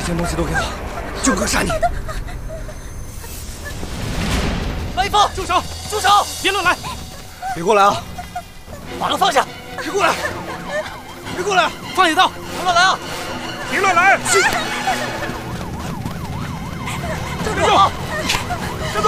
这些东西都给我，就可杀你！ 来风，住手！住手！别乱来！ 别过来啊！ 把刀放下！ 别过来！别过来！ 放下刀！ 别乱来啊！